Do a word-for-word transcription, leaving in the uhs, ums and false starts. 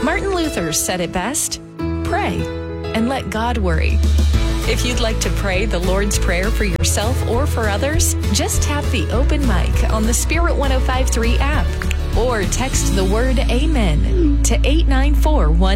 Martin Luther said it best: pray and let God worry. If you'd like to pray the Lord's Prayer for yourself or for others, just tap the open mic on the Spirit one oh five point three app or text the word Amen to eight nine four one